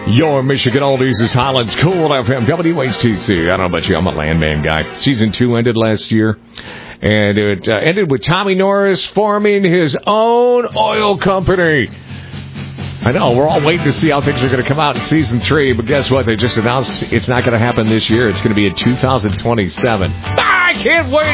Your Michigan Oldies is Highlands Cool FM WHTC. I don't know about you, I'm a landman guy. Season 2 ended last year, and it ended with Tommy Norris forming his own oil company. I know, we're all waiting to see how things are going to come out in Season 3, but guess what? They just announced it's not going to happen this year. It's going to be in 2027. I can't wait!